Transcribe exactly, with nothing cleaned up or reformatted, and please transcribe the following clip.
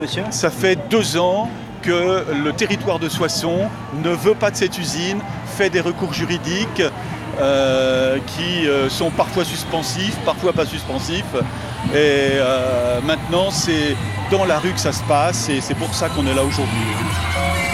Monsieur? Ça fait deux ans que le territoire de Soissons ne veut pas de cette usine, fait des recours juridiques euh, qui euh, sont parfois suspensifs, parfois pas suspensifs. Et euh, maintenant, c'est dans la rue que ça se passe et c'est pour ça qu'on est là aujourd'hui.